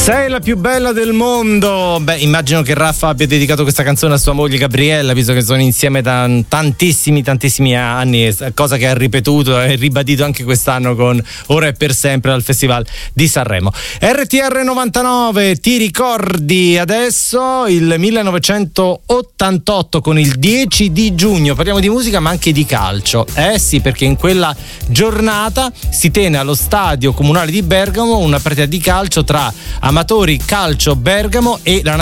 Sei la più bella del mondo. Beh, immagino che Raffa abbia dedicato questa canzone a sua moglie Gabriella, visto che sono insieme da tantissimi anni, cosa che ha ripetuto e ribadito anche quest'anno con Ora e per sempre al Festival di Sanremo. RTR 99, ti ricordi adesso il 1988 con il 10 di giugno? Parliamo di musica ma anche di calcio. Sì, perché in quella giornata si tiene allo stadio comunale di Bergamo una partita di calcio tra Amatori Calcio Bergamo e la